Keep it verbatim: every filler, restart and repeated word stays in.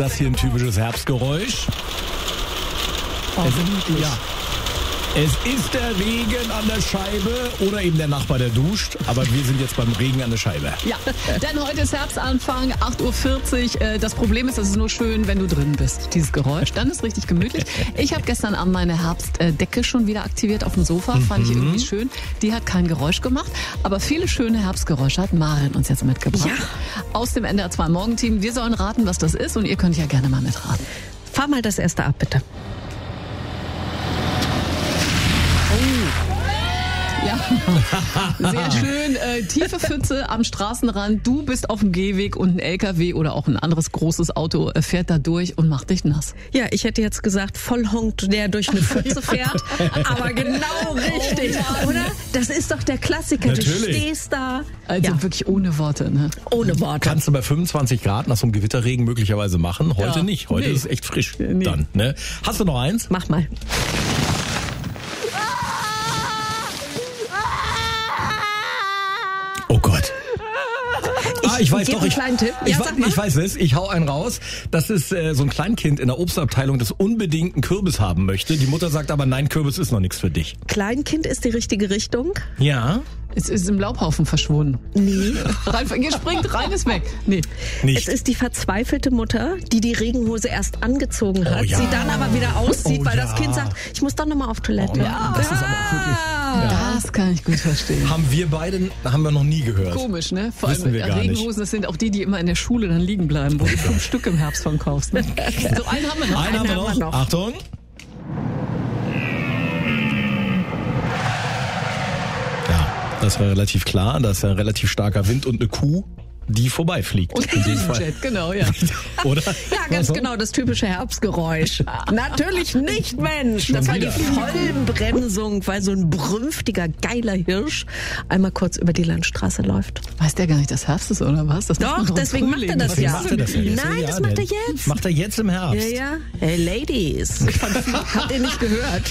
das hier ein typisches Herbstgeräusch. Oh, es, ja. Es ist der Regen an der Scheibe oder eben der Nachbar, der duscht. Aber wir sind jetzt beim Regen an der Scheibe. Ja, denn heute ist Herbstanfang, acht Uhr vierzig. Das Problem ist, es ist nur schön, wenn du drin bist, dieses Geräusch. Dann ist richtig gemütlich. Ich habe gestern Abend meine Herbstdecke schon wieder aktiviert auf dem Sofa. Mhm. Fand ich irgendwie schön. Die hat kein Geräusch gemacht. Aber viele schöne Herbstgeräusche hat Maren uns jetzt mitgebracht. Ja. Aus dem N D R zwei Morgenteam. Wir sollen raten, was das ist. Und ihr könnt ja gerne mal mitraten. Fahr mal das erste ab, bitte. Ja, sehr schön. Äh, tiefe Pfütze am Straßenrand. Du bist auf dem Gehweg und ein L K W oder auch ein anderes großes Auto äh, fährt da durch und macht dich nass. Ja, ich hätte jetzt gesagt, Vollhonk, der durch eine Pfütze fährt. Aber genau richtig, oh, oder? Das ist doch der Klassiker. Natürlich. Du stehst da. Also ja. wirklich ohne Worte, ne? Ohne Worte. Kannst du bei fünfundzwanzig Grad nach so einem Gewitterregen möglicherweise machen. Heute Ja. nicht. Heute Nee. ist es echt frisch Nee. dann. Ne? Hast du noch eins? Mach mal. Oh Gott. Ah, ich weiß geb doch, einen ich, kleinen Tipp. ich, Ja, weiß, sag mal. ich weiß es, ich hau einen raus. Das ist äh, so ein Kleinkind in der Obstabteilung, das unbedingt einen Kürbis haben möchte. Die Mutter sagt aber, nein, Kürbis ist noch nichts für dich. Kleinkind ist die richtige Richtung. Ja, Es ist im Laubhaufen verschwunden. Nee. Rein, ihr springt, rein ist weg. Nee. nicht. Es ist die verzweifelte Mutter, die die Regenhose erst angezogen hat, Oh ja. sie dann aber wieder auszieht, Oh weil ja. das Kind sagt, ich muss doch nochmal auf Toilette. Oh, ja, das ist aber auch wirklich... Ja. Das kann ich gut verstehen. Haben wir beide, haben wir noch nie gehört. Komisch, ne? Vor Wissen allem wir gar nicht. Regenhosen, das sind auch die, die immer in der Schule dann liegen bleiben, wo du fünf Stück im Herbst von kaufst. Ne? So, einen haben wir noch. Einen haben wir haben noch. wir noch. Achtung. Ja, das war relativ klar. Da ist ja ein relativ starker Wind und eine Kuh, die vorbeifliegt. Und in dem Fall. Jet, genau, ja. Oder? Ja, ganz Was? genau, das typische Herbstgeräusch. Natürlich nicht, Mensch. Schon Das war wieder. die Vollbremsung, weil so ein brünftiger, geiler Hirsch einmal kurz über die Landstraße läuft. Weiß der gar nicht, dass Herbst ist, oder was? Das macht man Doch, im deswegen macht er Frühling. das Deswegen ja. macht er das ja jetzt. Nein, Ja, das macht der er jetzt. Macht er jetzt im Herbst. Ja, ja. Hey, Ladies. Habt ihr nicht gehört?